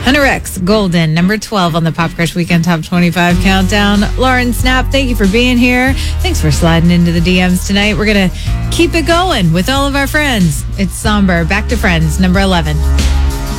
Hunter X, Golden, number 12 on the Pop Crush Weekend Top 25 Countdown. Lauren Snap, thank you for being here. Thanks for sliding into the DMs tonight. We're going to keep it going with all of our friends. It's Somber. Back to Friends, number 11.